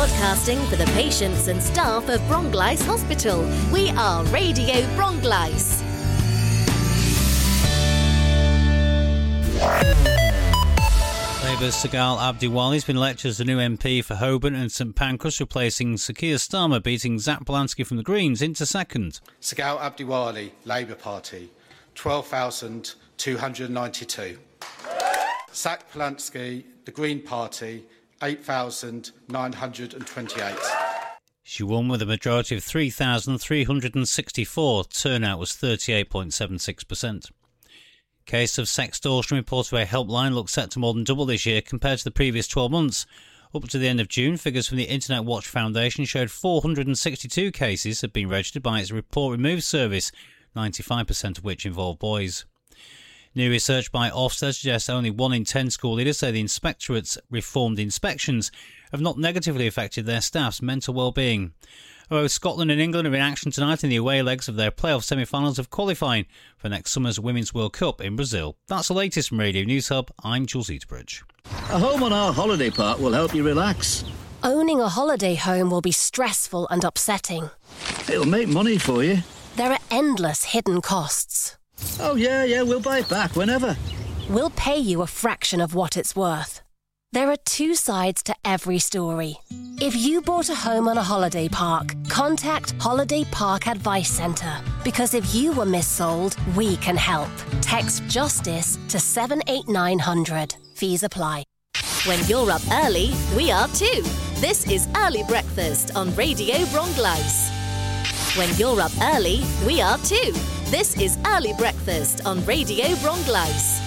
Broadcasting for the patients and staff of Bronglice Hospital. We are Radio Bronglice. Labour's Sagal Abdiwali has been elected as the new MP for Holborn and St Pancras, replacing Sakia Starmer, beating Zach Polanski from the Greens into second. Sagal Abdiwali, Labour Party, 12,292. Zach Polanski, the Green Party, 8,928. She won with a majority of 3,364. Turnout was 38.76%. Case of sextortion reported by Helpline looks set to more than double this year compared to the previous 12 months. Up to the end of June, figures from the Internet Watch Foundation showed 462 cases had been registered by its Report Remove service, 95% of which involved boys. New research by Ofsted suggests only 1 in 10 school leaders say the inspectorate's reformed inspections have not negatively affected their staff's mental well-being. Although Scotland and England are in action tonight in the away legs of their playoff semi-finals of qualifying for next summer's Women's World Cup in Brazil. That's the latest from Radio News Hub. I'm Jules Eaterbridge. A home on our holiday park will help you relax. Owning a holiday home will be stressful and upsetting. It'll make money for you. There are endless hidden costs. Oh, yeah, we'll buy it back whenever. We'll pay you a fraction of what it's worth. There are 2 sides to every story. If you bought a home on a holiday park, contact Holiday Park Advice Centre. Because if you were missold, we can help. Text JUSTICE to 78900. Fees apply. When you're up early, we are too. This is Early Breakfast on Radio Bronglice. When you're up early, we are too. This is Early Breakfast on Radio Bronglice.